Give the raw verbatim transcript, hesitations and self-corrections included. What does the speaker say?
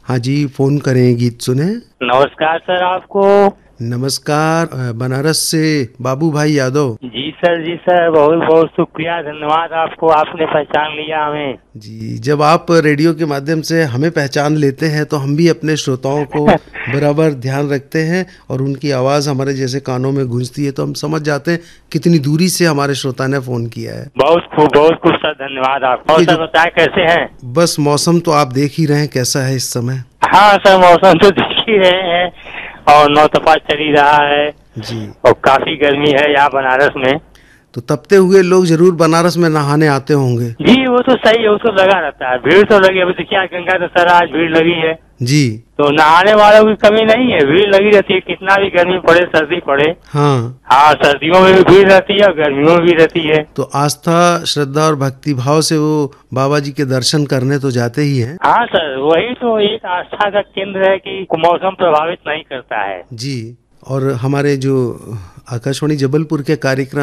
हाँ जी, फोन करें, गीत सुने। नमस्कार सर आपको। नमस्कार, बनारस से बाबू भाई यादव। जी सर, जी सर, बहुत बहुत शुक्रिया, धन्यवाद आपको, आपने पहचान लिया हमें। जी, जब आप रेडियो के माध्यम से हमें पहचान लेते हैं तो हम भी अपने श्रोताओं को बराबर ध्यान रखते हैं और उनकी आवाज़ हमारे जैसे कानों में गूंजती है तो हम समझ जाते हैं कितनी दूरी से हमारे श्रोता ने फ़ोन किया है। बहुत खूब, बहुत खूब सर, धन्यवाद आपको। और सर बताएं कैसे हैं? बस मौसम तो आप देख ही रहे हैं कैसा है इस समय। हाँ सर, मौसम तो देख ही रहे हैं और नौतपा चल ही रहा है जी, और काफी गर्मी है यहाँ बनारस में। तो तपते हुए लोग जरूर बनारस में नहाने आते होंगे। जी वो तो सही है, वो तो लगा रहता है, भीड़ तो लगी। अभी देखिए गंगा तो सर आज भीड़ लगी है जी, तो नहाने वालों की कमी नहीं है, भीड़ लगी रहती है, कितना भी गर्मी पड़े सर्दी पड़े। हाँ हाँ, सर्दियों में भी भीड़ रहती है और गर्मियों में भी रहती है। तो आस्था, श्रद्धा और भक्ति भाव से वो बाबा जी के दर्शन करने तो जाते ही हैं। हाँ सर, वही तो एक आस्था का केंद्र है कि मौसम प्रभावित नहीं करता है। जी, और हमारे जो आकाशवाणी जबलपुर के कार्यक्रम